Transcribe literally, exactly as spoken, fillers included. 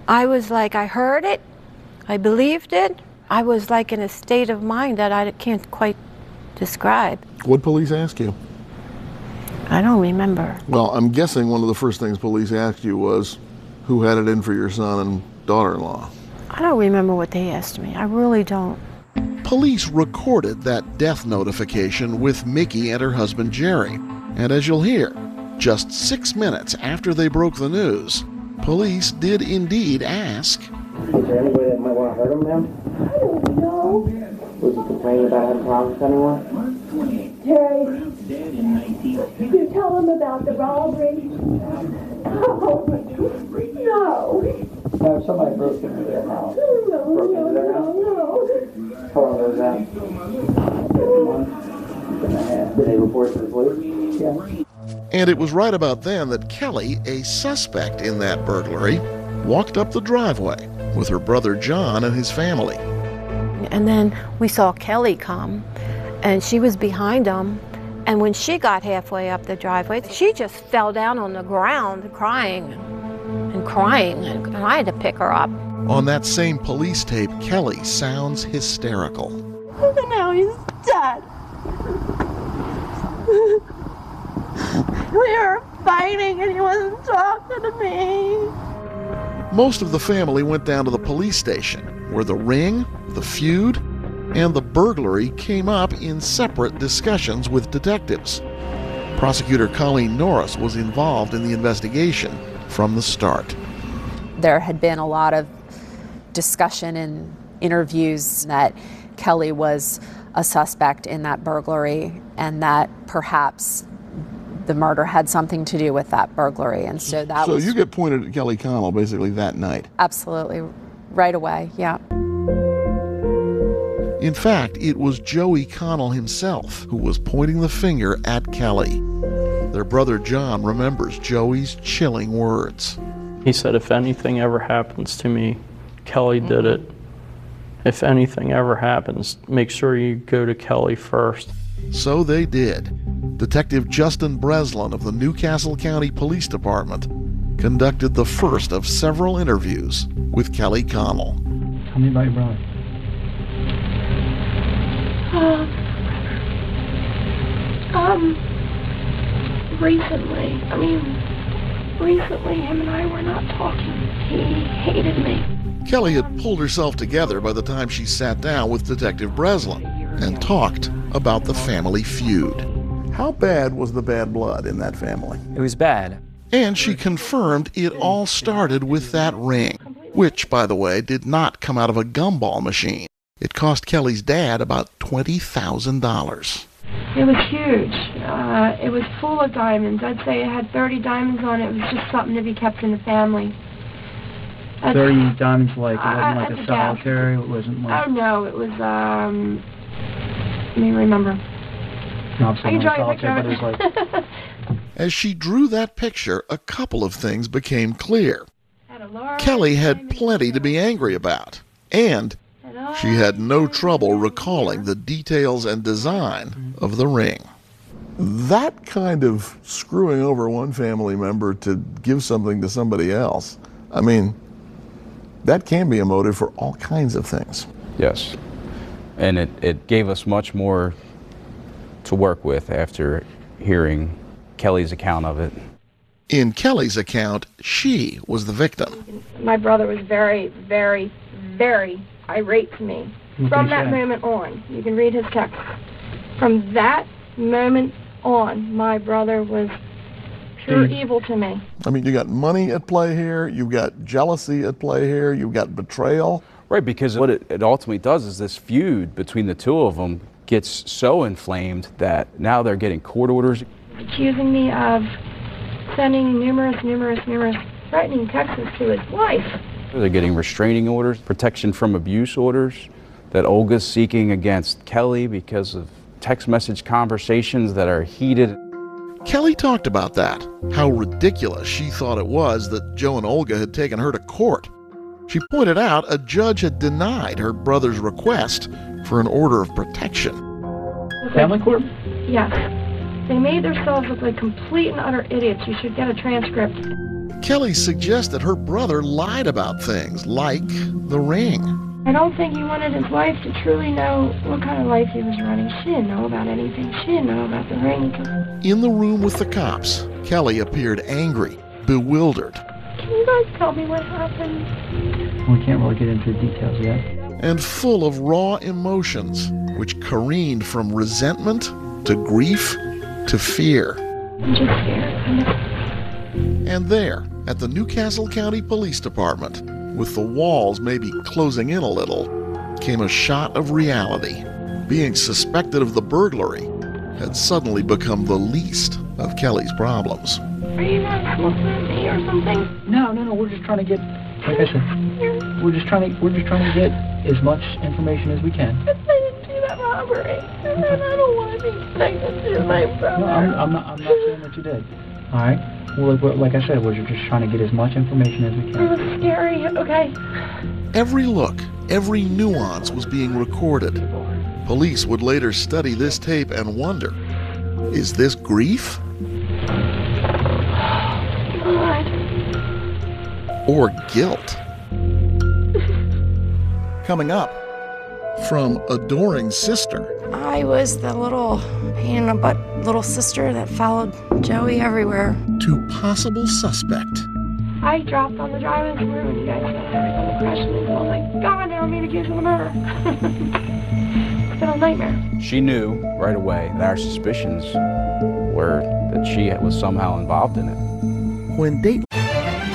I was like, I heard it, I believed it. I was like in a state of mind that I can't quite describe. What'd police ask you? I don't remember. Well, I'm guessing one of the first things police asked you was who had it in for your son and daughter-in-law. I don't remember what they asked me. I really don't. Police recorded that death notification with Mickey and her husband Jerry. And as you'll hear, just six minutes after they broke the news, police did indeed ask, "Is there anybody that might want to hurt him, ma'am?" I don't know. Was he complaining about having problems with anyone? Terry, did you tell him about the robbery? Oh, no. No, somebody broke into their house. No, Broke no, into their house? no, How long was that? Did they report to the police? Yeah. and it was right about then that Kelly, a suspect in that burglary, walked up the driveway with her brother John and his family. And then we saw Kelly come, and she was behind him. And when she got halfway up the driveway, she just fell down on the ground crying and crying, and I had to pick her up. On that same police tape, Kelly sounds hysterical. And now he's dead. We were fighting and he wasn't talking to me. Most of the family went down to the police station, where the ring, the feud, and the burglary came up in separate discussions with detectives. Prosecutor Colleen Norris was involved in the investigation from the start. There had been a lot of discussion and interviews that Kelly was a suspect in that burglary and that perhaps the murder had something to do with that burglary. And so that so was... So you get pointed at Kelly Connell basically that night? Absolutely. Right away, yeah. In fact, it was Joey Connell himself who was pointing the finger at Kelly. Their brother John remembers Joey's chilling words. He said, if anything ever happens to me, Kelly did it. If anything ever happens, make sure you go to Kelly first. So they did. Detective Justin Breslin of the Newcastle County Police Department conducted the first of several interviews with Kelly Connell. Tell me about your brother. Um, um, recently, I mean, recently him and I were not talking. He hated me. Kelly had pulled herself together by the time she sat down with Detective Breslin and talked about the family feud. How bad was the bad blood in that family? It was bad. And she confirmed it all started with that ring, which, by the way, did not come out of a gumball machine. It cost Kelly's dad about twenty thousand dollars. It was huge. Uh, it was full of diamonds. I'd say it had thirty diamonds on it. It was just something to be kept in the family. That's, thirty diamonds, like, it wasn't I- like I- a solitaire, it wasn't like... Oh, no, it was, um, let me remember. Not I can draw you a solitaire, picture. but it was like... As she drew that picture, a couple of things became clear. Had a large Kelly had diamond plenty to be angry about, and she had no trouble recalling the details and design of the ring. That kind of screwing over one family member to give something to somebody else, I mean, that can be a motive for all kinds of things. Yes. And it, it gave us much more to work with after hearing Kelly's account of it. In Kelly's account, she was the victim. My brother was very, very, very irate to me. What From did he that say? moment on, you can read his text. From that moment on, my brother was pure Hmm. evil to me. I mean, you got money at play here, you've got jealousy at play here, you've got betrayal. Right, because what it, it ultimately does is this feud between the two of them gets so inflamed that now they're getting court orders. Accusing me of sending numerous, numerous, numerous threatening texts to his wife. They're getting restraining orders, protection from abuse orders that Olga's seeking against Kelly because of text message conversations that are heated. Kelly talked about that, how ridiculous she thought it was that Joe and Olga had taken her to court. She pointed out a judge had denied her brother's request for an order of protection. Family court? Yes. They made themselves look like complete and utter idiots. You should get a transcript. Kelly suggested her brother lied about things like the ring. I don't think he wanted his wife to truly know what kind of life he was running. She didn't know about anything. She didn't know about the ring. In the room with the cops, Kelly appeared angry, bewildered, Can you guys tell me what happened? We can't really get into the details yet. and full of raw emotions, which careened from resentment to grief to fear. I'm just scared. I'm not... And there, at the Newcastle County Police Department, with the walls maybe closing in a little, came a shot of reality. Being suspected of the burglary had suddenly become the least of Kelly's problems. Are you guys looking at me or something? No, no, no. We're just trying to get, like I said, we're just trying to, we're just trying to get as much information as we can. I didn't do that robbery. And I don't want to be connected to my brother. No, I'm, I'm not. I'm not saying that you did. All right. Well, like, like I said, we're just trying to get as much information as we It can. was scary. Okay. Every look, every nuance was being recorded. Police would later study this tape and wonder, is this grief? God. Or guilt? Coming up, from adoring sister I was the little pain in the butt little sister that followed Joey everywhere. to possible suspect. I dropped on the driver's room and you guys started having the question and I was like, God, I don't mean to accuse of murder. It's been a nightmare. She knew right away that our suspicions were that she was somehow involved in it. When Date